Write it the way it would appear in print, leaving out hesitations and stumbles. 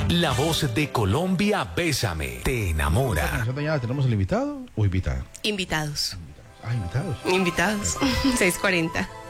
La voz de Colombia, Bésame, te enamora. ¿Ya tenemos el invitado o invitada? Invitados. Ah, invitados. Invitados. 6:40.